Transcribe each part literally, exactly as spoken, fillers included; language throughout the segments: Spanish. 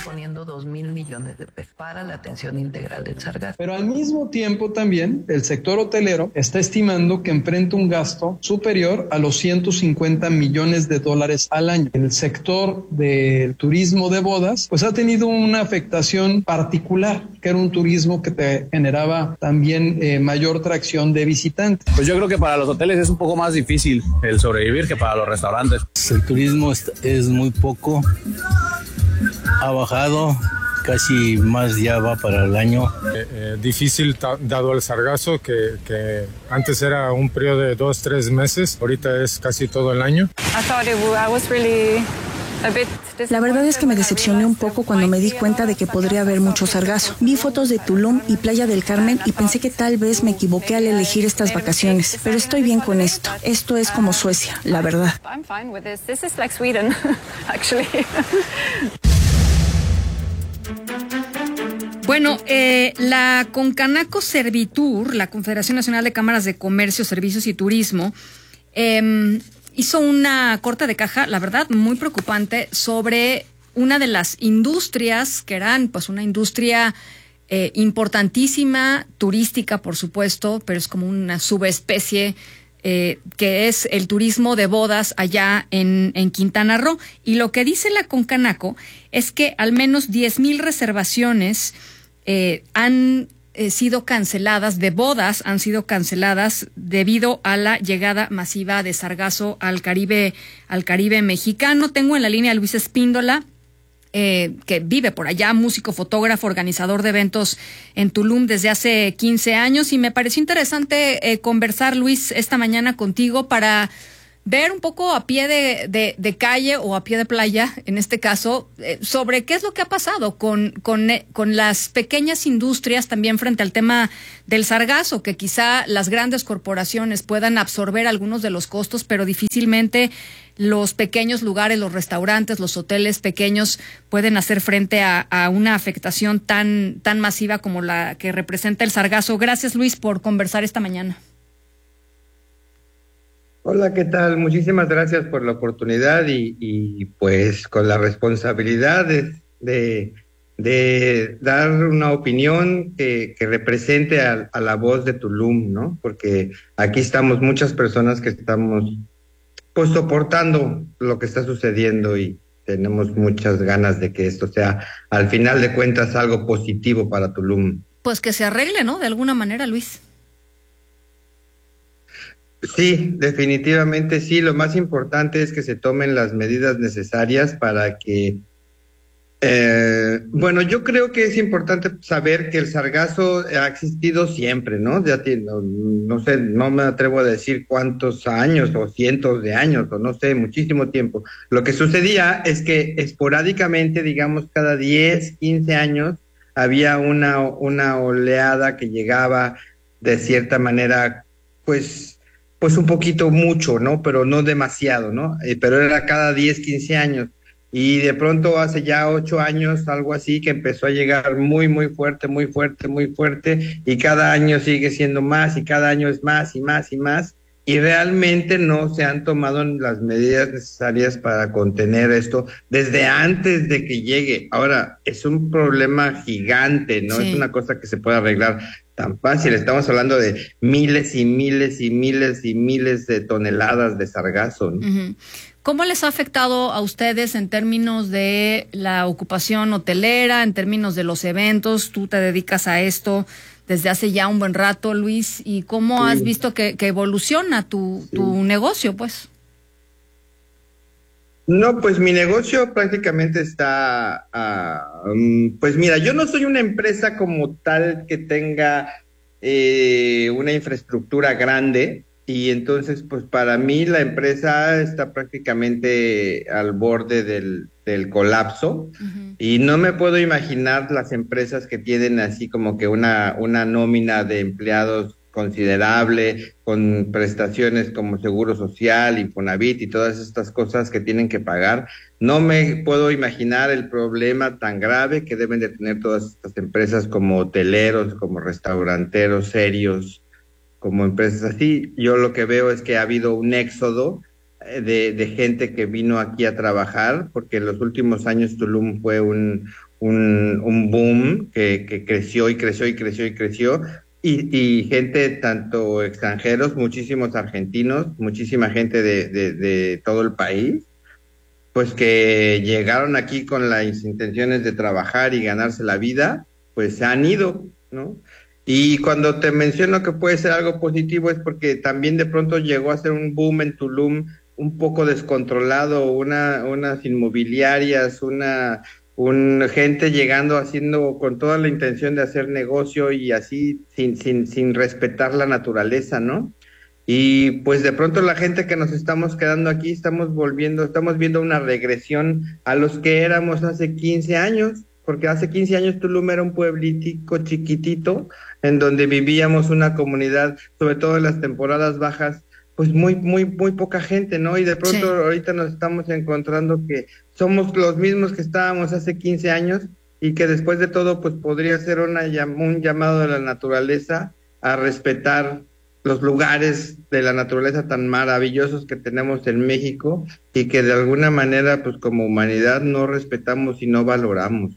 disponiendo dos mil millones de pesos para la atención integral del sargazo. Pero al mismo tiempo también el sector hotelero está estimando que enfrenta un gasto superior a los ciento cincuenta millones de dólares al año. El sector del turismo de bodas pues ha tenido una afectación particular, que era un turismo que te generaba también eh, mayor tracción de visitantes. Pues yo creo que para los hoteles es un poco más difícil el sobrevivir que para los restaurantes. El turismo es, es muy poco, ha bajado, casi más ya va para el año. Eh, eh, difícil ta- dado el sargazo, que, que antes era un periodo de dos, tres meses, ahorita es casi todo el año. La verdad es que me decepcioné un poco cuando me di cuenta de que podría haber mucho sargazo. Vi fotos de Tulum y Playa del Carmen y pensé que tal vez me equivoqué al elegir estas vacaciones, pero estoy bien con esto. Esto es como Suecia, la verdad. Bueno, eh, la Concanaco Servitur, la Confederación Nacional de Cámaras de Comercio, Servicios y Turismo, eh, hizo una corta de caja, la verdad, muy preocupante, sobre una de las industrias que eran, pues, una industria eh, importantísima, turística, por supuesto, pero es como una subespecie eh, que es el turismo de bodas allá en, en Quintana Roo. Y lo que dice la Concanaco es que al menos diez mil reservaciones eh, han Eh, sido canceladas, de bodas han sido canceladas debido a la llegada masiva de sargazo al Caribe, al Caribe mexicano. Tengo en la línea a Luis Espíndola, eh, que vive por allá, músico, fotógrafo, organizador de eventos en Tulum desde hace quince años, y me pareció interesante eh, conversar, Luis, esta mañana contigo para ver un poco a pie de, de, de calle o a pie de playa, en este caso, eh, sobre qué es lo que ha pasado con, con, eh, con las pequeñas industrias también frente al tema del sargazo, que quizá las grandes corporaciones puedan absorber algunos de los costos, pero difícilmente los pequeños lugares, los restaurantes, los hoteles pequeños pueden hacer frente a, a una afectación tan, tan masiva como la que representa el sargazo. Gracias, Luis, por conversar esta mañana. Hola, ¿qué tal? Muchísimas gracias por la oportunidad y, y pues con la responsabilidad de, de, de dar una opinión que, que represente a, a la voz de Tulum, ¿no? Porque aquí estamos muchas personas que estamos pues soportando lo que está sucediendo y tenemos muchas ganas de que esto sea al final de cuentas algo positivo para Tulum. Pues que se arregle, ¿no? De alguna manera, Luis. Sí, definitivamente sí. Lo más importante es que se tomen las medidas necesarias para que, eh, bueno, yo creo que es importante saber que el sargazo ha existido siempre, ¿no? Ya tiene, no, no sé, no me atrevo a decir cuántos años o cientos de años o no sé, muchísimo tiempo. Lo que sucedía es que esporádicamente, digamos, cada diez, quince años había una, una oleada que llegaba de cierta manera, pues, pues un poquito mucho, ¿no? Pero no demasiado, ¿no? Eh, pero era cada diez, quince años. Y de pronto hace ya ocho años, algo así, que empezó a llegar muy, muy fuerte, muy fuerte, muy fuerte, y cada año sigue siendo más, y cada año es más, y más, y más, y realmente no se han tomado las medidas necesarias para contener esto desde antes de que llegue. Ahora, es un problema gigante, ¿no? Sí. Es una cosa que se puede arreglar tan fácil. Estamos hablando de miles y miles y miles y miles de toneladas de sargazo, ¿no? Uh-huh. ¿Cómo les ha afectado a ustedes en términos de la ocupación hotelera, en términos de los eventos? Tú te dedicas a esto desde hace ya un buen rato, Luis, ¿y cómo sí. has visto que, que evoluciona tu, sí. tu negocio, pues? No, pues mi negocio prácticamente está, uh, um, pues mira, yo no soy una empresa como tal que tenga eh, una infraestructura grande, y entonces pues para mí la empresa está prácticamente al borde del, del colapso. Uh-huh. Y no me puedo imaginar las empresas que tienen así como que una, una nómina de empleados considerable, con prestaciones como Seguro Social, Infonavit y todas estas cosas que tienen que pagar. No me puedo imaginar el problema tan grave que deben de tener todas estas empresas como hoteleros, como restauranteros serios, como empresas así. Yo lo que veo es que ha habido un éxodo de, de gente que vino aquí a trabajar, porque en los últimos años Tulum fue un, un, un boom que, que creció y creció y creció y creció. Y, y gente, tanto extranjeros, muchísimos argentinos, muchísima gente de, de, de todo el país, pues que llegaron aquí con las intenciones de trabajar y ganarse la vida, pues se han ido, ¿no? Y cuando te menciono que puede ser algo positivo es porque también de pronto llegó a ser un boom en Tulum un poco descontrolado, una, unas inmobiliarias, una... un gente llegando haciendo con toda la intención de hacer negocio y así sin, sin, sin respetar la naturaleza, ¿no? Y pues de pronto la gente que nos estamos quedando aquí estamos volviendo, estamos viendo una regresión a los que éramos hace quince años, porque hace quince años Tulum era un pueblitico chiquitito en donde vivíamos una comunidad, sobre todo en las temporadas bajas, pues muy, muy, muy poca gente, ¿no? Y de pronto sí. Ahorita nos estamos encontrando que somos los mismos que estábamos hace quince años y que después de todo, pues podría ser una, un llamado de la naturaleza a respetar los lugares de la naturaleza tan maravillosos que tenemos en México y que de alguna manera, pues como humanidad no respetamos y no valoramos.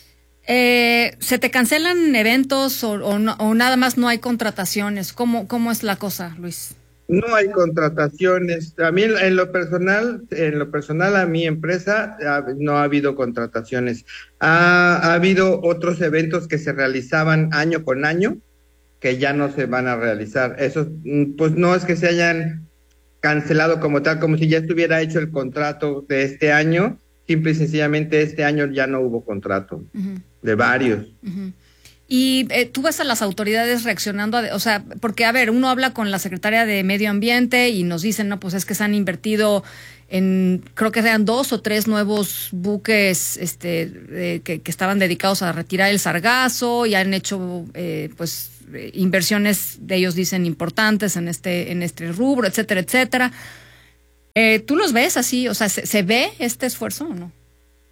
Eh, ¿Se te cancelan eventos o, o, no, o nada más no hay contrataciones? ¿Cómo, cómo es la cosa, Luis? No hay contrataciones. A mí en lo personal, en lo personal a mi empresa no ha habido contrataciones. Ha, ha habido otros eventos que se realizaban año con año que ya no se van a realizar. Esos, pues no es que se hayan cancelado como tal, como si ya estuviera hecho el contrato de este año. Simple y sencillamente este año ya no hubo contrato, uh-huh. de varios. Uh-huh. Y eh, tú ves a las autoridades reaccionando, a, o sea, porque, a ver, uno habla con la secretaria de Medio Ambiente y nos dicen, no, pues es que se han invertido en, creo que eran dos o tres nuevos buques este, eh, que, que estaban dedicados a retirar el sargazo y han hecho, eh, pues, eh, inversiones, de ellos dicen, importantes en este, en este rubro, etcétera, etcétera. Eh, ¿Tú los ves así? O sea, ¿se, se ve este esfuerzo o no?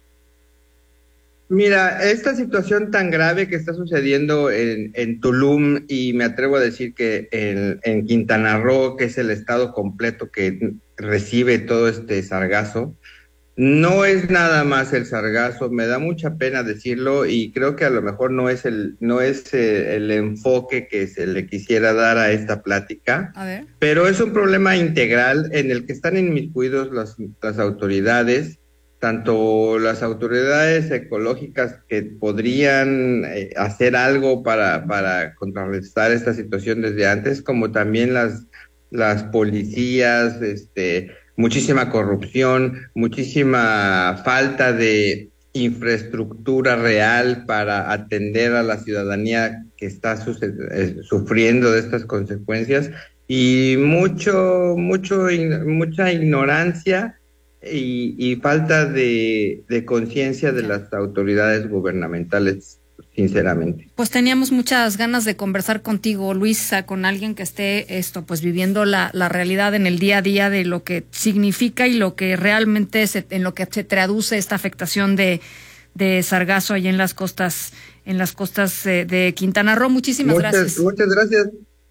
Mira, esta situación tan grave que está sucediendo en, en Tulum, y me atrevo a decir que en, en Quintana Roo, que es el estado completo que recibe todo este sargazo, no es nada más el sargazo. Me da mucha pena decirlo y creo que a lo mejor no es el, no es el enfoque que se le quisiera dar a esta plática, a ver. Pero es un problema integral en el que están inmiscuidos las, las autoridades, tanto las autoridades ecológicas que podrían eh, hacer algo para, para contrarrestar esta situación desde antes, como también las, las policías, este, muchísima corrupción, muchísima falta de infraestructura real para atender a la ciudadanía que está su, eh, sufriendo de estas consecuencias, y mucho, mucho, mucha ignorancia Y, y falta de, de conciencia de las autoridades gubernamentales, sinceramente. Pues teníamos muchas ganas de conversar contigo, Luisa, con alguien que esté esto, pues viviendo la, la realidad en el día a día de lo que significa y lo que realmente se, en lo que se traduce esta afectación de, de sargazo ahí en las costas, en las costas eh, de Quintana Roo. Muchísimas muchas, gracias. Muchas gracias.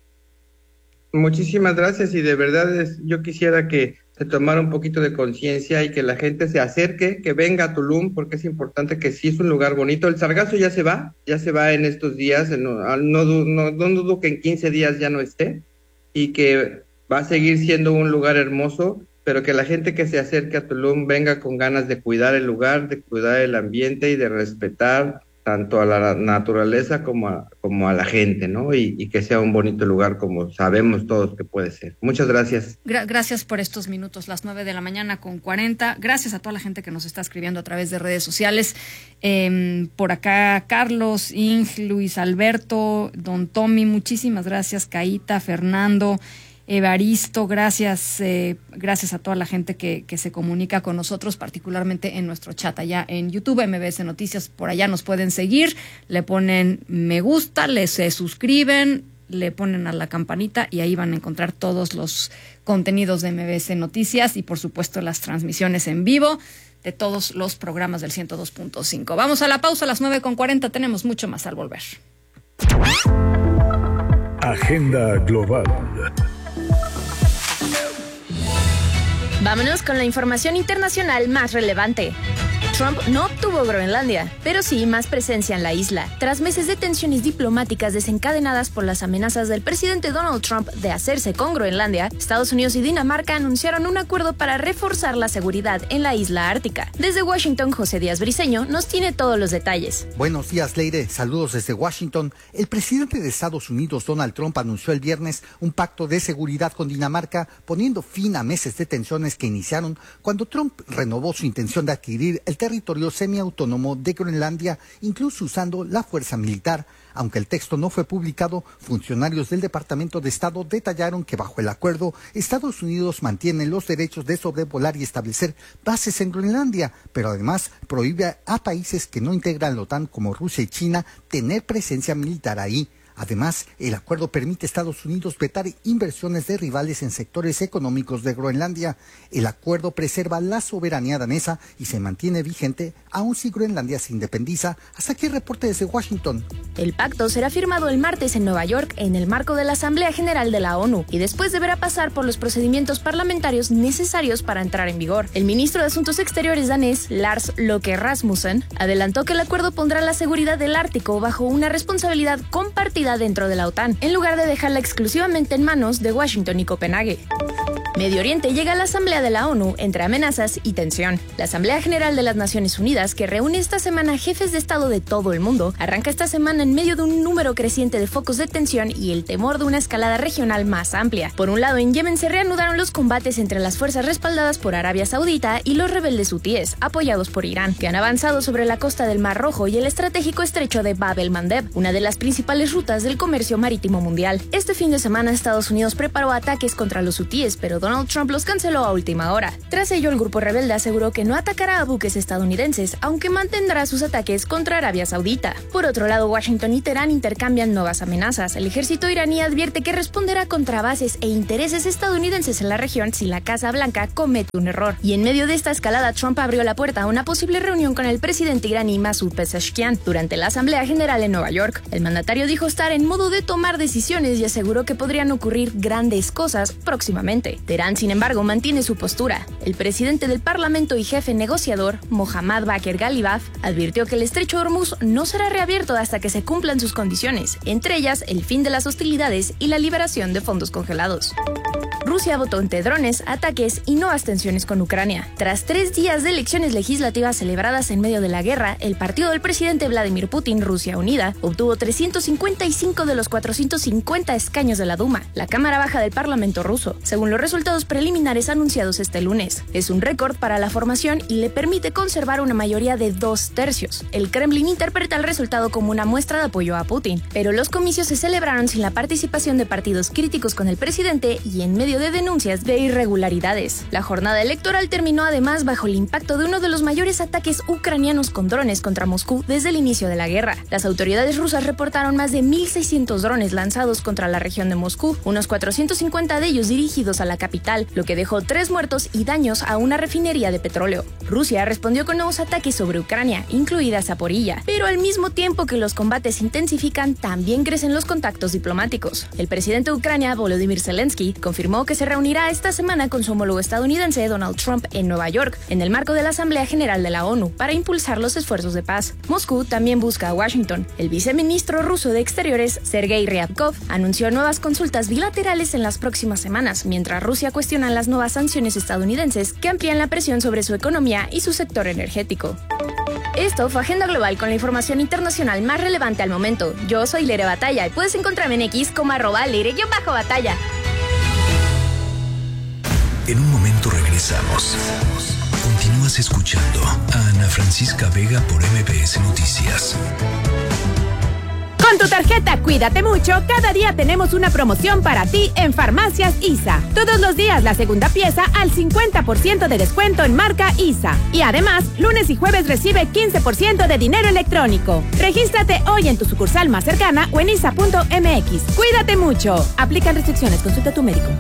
Muchísimas gracias, y de verdad es, yo quisiera que se tomara un poquito de conciencia y que la gente se acerque, que venga a Tulum, porque es importante, que sí es un lugar bonito. El sargazo ya se va, ya se va en estos días, no, no, no, no dudo que en quince días ya no esté, y que va a seguir siendo un lugar hermoso, pero que la gente que se acerque a Tulum venga con ganas de cuidar el lugar, de cuidar el ambiente y de respetar tanto a la naturaleza como a, como a la gente, ¿no? Y, y que sea un bonito lugar como sabemos todos que puede ser. Muchas gracias. Gra- gracias por estos minutos, las nueve de la mañana con cuarenta. Gracias a toda la gente que nos está escribiendo a través de redes sociales. Eh, por acá, Carlos, Ing, Luis Alberto, Don Tommy, muchísimas gracias. Caíta, Fernando, Evaristo, gracias, eh, gracias a toda la gente que, que se comunica con nosotros, particularmente en nuestro chat allá en YouTube, M B S Noticias. Por allá nos pueden seguir, le ponen me gusta, le se suscriben, le ponen a la campanita y ahí van a encontrar todos los contenidos de M B S Noticias y, por supuesto, las transmisiones en vivo de todos los programas del ciento dos punto cinco. Vamos a la pausa a las nueve con cuarenta, tenemos mucho más al volver. Agenda Global. Vámonos con la información internacional más relevante. Trump no obtuvo Groenlandia, pero sí más presencia en la isla. Tras meses de tensiones diplomáticas desencadenadas por las amenazas del presidente Donald Trump de hacerse con Groenlandia, Estados Unidos y Dinamarca anunciaron un acuerdo para reforzar la seguridad en la isla ártica. Desde Washington, José Díaz Briceño nos tiene todos los detalles. Buenos días, Leire. Saludos desde Washington. El presidente de Estados Unidos, Donald Trump, anunció el viernes un pacto de seguridad con Dinamarca, poniendo fin a meses de tensiones que iniciaron cuando Trump renovó su intención de adquirir el territorio semiautónomo de Groenlandia, incluso usando la fuerza militar. Aunque el texto no fue publicado, funcionarios del Departamento de Estado detallaron que bajo el acuerdo, Estados Unidos mantiene los derechos de sobrevolar y establecer bases en Groenlandia, pero además prohíbe a países que no integran la OTAN como Rusia y China tener presencia militar ahí. Además, el acuerdo permite a Estados Unidos vetar inversiones de rivales en sectores económicos de Groenlandia. El acuerdo preserva la soberanía danesa y se mantiene vigente aun si Groenlandia se independiza. Hasta aquí el reporte desde Washington. El pacto será firmado el martes en Nueva York en el marco de la Asamblea General de la ONU y después deberá pasar por los procedimientos parlamentarios necesarios para entrar en vigor. El ministro de Asuntos Exteriores danés, Lars Løkke Rasmussen, adelantó que el acuerdo pondrá la seguridad del Ártico bajo una responsabilidad compartida dentro de la OTAN, en lugar de dejarla exclusivamente en manos de Washington y Copenhague. Medio Oriente llega a la Asamblea de la ONU entre amenazas y tensión. La Asamblea General de las Naciones Unidas, que reúne esta semana jefes de Estado de todo el mundo, arranca esta semana en medio de un número creciente de focos de tensión y el temor de una escalada regional más amplia. Por un lado, en Yemen se reanudaron los combates entre las fuerzas respaldadas por Arabia Saudita y los rebeldes hutíes, apoyados por Irán, que han avanzado sobre la costa del Mar Rojo y el estratégico estrecho de Bab el-Mandeb, una de las principales rutas del comercio marítimo mundial. Este fin de semana Estados Unidos preparó ataques contra los hutíes, pero Donald Trump los canceló a última hora. Tras ello, el grupo rebelde aseguró que no atacará a buques estadounidenses, aunque mantendrá sus ataques contra Arabia Saudita. Por otro lado, Washington y Teherán intercambian nuevas amenazas. El ejército iraní advierte que responderá contra bases e intereses estadounidenses en la región si la Casa Blanca comete un error. Y en medio de esta escalada, Trump abrió la puerta a una posible reunión con el presidente iraní Masoud Pezeshkian durante la Asamblea General en Nueva York. El mandatario dijo estar en modo de tomar decisiones y aseguró que podrían ocurrir grandes cosas próximamente. Teherán, sin embargo, mantiene su postura. El presidente del Parlamento y jefe negociador, Mohammad Bakr Ghalibaf, advirtió que el estrecho de Hormuz no será reabierto hasta que se cumplan sus condiciones, entre ellas el fin de las hostilidades y la liberación de fondos congelados. Rusia votó entre drones, ataques y nuevas tensiones con Ucrania. Tras tres días de elecciones legislativas celebradas en medio de la guerra, el partido del presidente Vladimir Putin, Rusia Unida, obtuvo trescientos cincuenta y cinco de los cuatrocientos cincuenta escaños de la Duma, la Cámara Baja del Parlamento ruso, según los resultados preliminares anunciados este lunes. Es un récord para la formación y le permite conservar una mayoría de dos tercios. El Kremlin interpreta el resultado como una muestra de apoyo a Putin, pero los comicios se celebraron sin la participación de partidos críticos con el presidente y en medio de denuncias de irregularidades. La jornada electoral terminó además bajo el impacto de uno de los mayores ataques ucranianos con drones contra Moscú desde el inicio de la guerra. Las autoridades rusas reportaron más de mil seiscientos drones lanzados contra la región de Moscú, unos cuatrocientos cincuenta de ellos dirigidos a la capital, lo que dejó tres muertos y daños a una refinería de petróleo. Rusia respondió con nuevos ataques sobre Ucrania, incluida Zaporilla, pero al mismo tiempo que los combates se intensifican, también crecen los contactos diplomáticos. El presidente de Ucrania, Volodymyr Zelensky, confirmó que se reunirá esta semana con su homólogo estadounidense Donald Trump en Nueva York, en el marco de la Asamblea General de la ONU, para impulsar los esfuerzos de paz. Moscú también busca a Washington. El viceministro ruso de Exteriores, Sergei Ryabkov, anunció nuevas consultas bilaterales en las próximas semanas, mientras Rusia cuestiona las nuevas sanciones estadounidenses que amplían la presión sobre su economía y su sector energético. Esto fue Agenda Global con la información internacional más relevante al momento. Yo soy Leire Batalla y puedes encontrarme en X como arroba Leire-Batalla. En un momento regresamos. Continúas escuchando a Ana Francisca Vega por M B S Noticias. Con tu tarjeta Cuídate Mucho, cada día tenemos una promoción para ti en Farmacias I S A. Todos los días la segunda pieza al cincuenta por ciento de descuento en marca I S A. Y además, lunes y jueves recibe quince por ciento de dinero electrónico. Regístrate hoy en tu sucursal más cercana o en isa punto m x. Cuídate mucho. Aplican restricciones. Consulta a tu médico.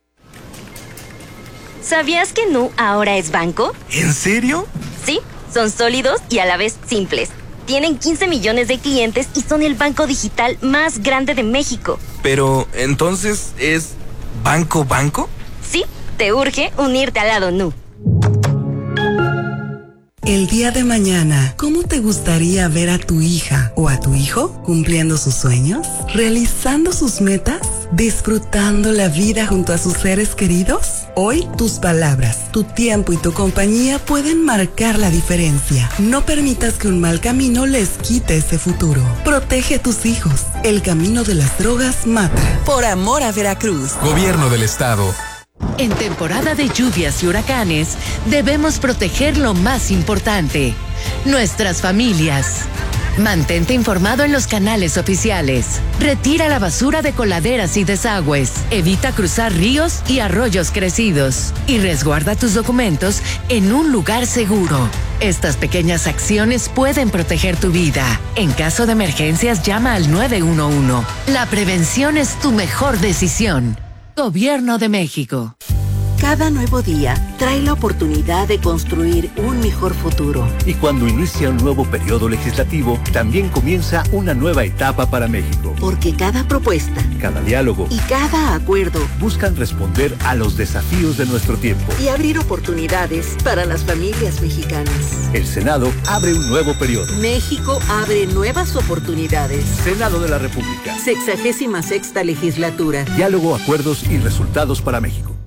¿Sabías que Nu ahora es banco? ¿En serio? Sí, son sólidos y a la vez simples. Tienen quince millones de clientes y son el banco digital más grande de México. Pero, ¿entonces es banco banco? Sí, te urge unirte al lado Nu. El día de mañana, ¿cómo te gustaría ver a tu hija o a tu hijo cumpliendo sus sueños, realizando sus metas, disfrutando la vida junto a sus seres queridos? Hoy, tus palabras, tu tiempo y tu compañía pueden marcar la diferencia. No permitas que un mal camino les quite ese futuro. Protege a tus hijos. El camino de las drogas mata. Por amor a Veracruz. Gobierno del Estado. En temporada de lluvias y huracanes, debemos proteger lo más importante, nuestras familias. Mantente informado en los canales oficiales. Retira la basura de coladeras y desagües. Evita cruzar ríos y arroyos crecidos. Y resguarda tus documentos en un lugar seguro. Estas pequeñas acciones pueden proteger tu vida. En caso de emergencias, llama al nueve uno uno. La prevención es tu mejor decisión. Gobierno de México. Cada nuevo día trae la oportunidad de construir un mejor futuro. Y cuando inicia un nuevo periodo legislativo, también comienza una nueva etapa para México. Porque cada propuesta, cada diálogo y cada acuerdo buscan responder a los desafíos de nuestro tiempo y abrir oportunidades para las familias mexicanas. El Senado abre un nuevo periodo. México abre nuevas oportunidades. Senado de la República. Sexagésima sexta legislatura. Diálogo, acuerdos y resultados para México.